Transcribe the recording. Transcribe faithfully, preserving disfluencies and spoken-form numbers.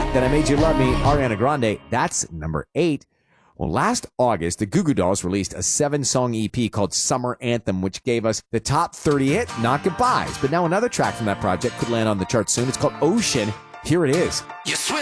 That I Made You Love Me, Ariana Grande. That's number eight. Well, last August, the Goo Goo Dolls released a seven-song E P called Summer Anthem, which gave us the top thirty hit, Not Goodbyes. But now another track from that project could land on the charts soon. It's called Ocean. Here it is. You